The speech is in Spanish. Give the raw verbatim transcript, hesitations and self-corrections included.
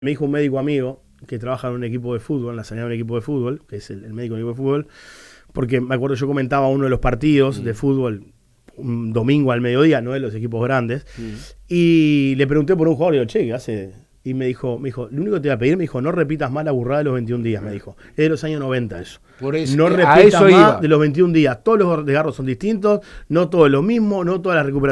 Me dijo un médico amigo que trabaja en un equipo de fútbol, en la sanidad de un equipo de fútbol, que es el, el médico del equipo de fútbol, porque me acuerdo yo comentaba uno de los partidos mm. de fútbol un domingo al mediodía, no de los equipos grandes, mm. y le pregunté por un jugador y digo, che, ¿qué hace? Y me dijo, me dijo, lo único que te voy a pedir, me dijo, no repitas más la burrada de los veintiún días, me dijo. Es de los años noventa eso. Por eso no repitas más iba. de los veintiún días. Todos los desgarros son distintos, no todo es lo mismo, no todas las recuperaciones